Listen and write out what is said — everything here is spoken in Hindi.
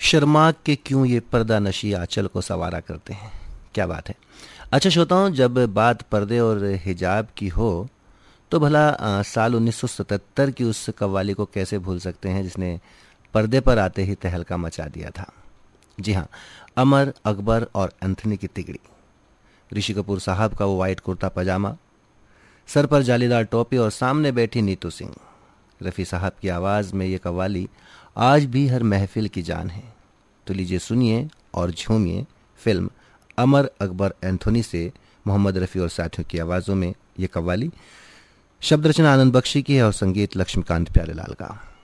शर्मा के क्यों ये पर्दा नशी आंचल को सवारा करते हैं। क्या बात है। अच्छा श्रोताओं, जब बात पर्दे और हिजाब की हो तो भला साल 1977 की उस कव्वाली को कैसे भूल सकते हैं जिसने पर्दे पर आते ही तहलका मचा दिया था। जी हाँ, अमर, अकबर और एंथनी की तिगड़ी। ऋषि कपूर साहब का वो वाइट कुर्ता पजामा, सर पर जालीदार टोपी और सामने बैठी नीतू सिंह। रफ़ी साहब की आवाज़ में ये कव्वाली आज भी हर महफिल की जान है। तो लीजिए सुनिए और झूमिए फिल्म अमर, अकबर, एंथोनी से मोहम्मद रफ़ी और साथियों की आवाज़ों में ये कव्वाली। शब्द रचना आनंद बख्शी की है और संगीत लक्ष्मीकांत प्यारेलाल का।